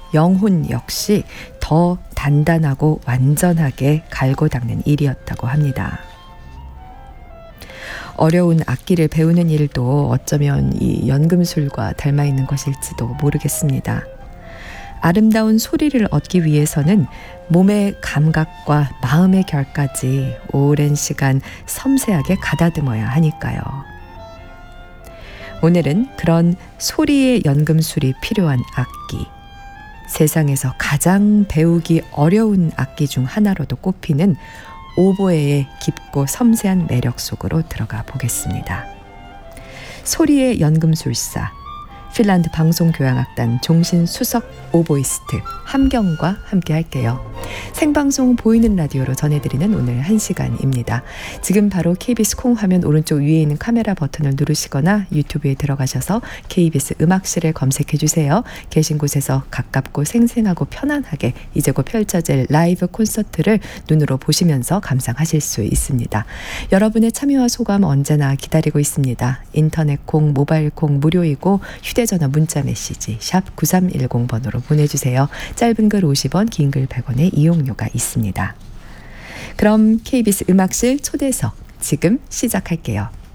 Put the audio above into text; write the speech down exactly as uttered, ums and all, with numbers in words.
영혼 역시 더 단단하고 완전하게 갈고 닦는 일이었다고 합니다. 어려운 악기를 배우는 일도 어쩌면 이 연금술과 닮아 있는 것일지도 모르겠습니다. 아름다운 소리를 얻기 위해서는 몸의 감각과 마음의 결까지 오랜 시간 섬세하게 가다듬어야 하니까요. 오늘은 그런 소리의 연금술이 필요한 악기, 세상에서 가장 배우기 어려운 악기 중 하나로도 꼽히는 오보에의 깊고 섬세한 매력 속으로 들어가 보겠습니다. 소리의 연금술사, 핀란드 방송교향악단 종신수석 오보이스트 함경과 함께 할게요. 생방송 보이는 라디오로 전해드리는 오늘 한 시간입니다. 지금 바로 케이비에스 콩 화면 오른쪽 위에 있는 카메라 버튼을 누르시거나 유튜브에 들어가셔서 케이비에스 음악실을 검색해주세요. 계신 곳에서 가깝고 생생하고 편안하게 이제 곧 펼쳐질 라이브 콘서트를 눈으로 보시면서 감상하실 수 있습니다. 여러분의 참여와 소감 언제나 기다리고 있습니다. 인터넷 콩, 모바일 콩 무료이고 휴대전화 문자 메시지 샵 구삼일공 번으로 보내주세요. 짧은 글 오십 원, 긴 글 백 원의 이용료가 있습니다. 그럼 케이비에스 음악실 초대석 지금 시작할게요.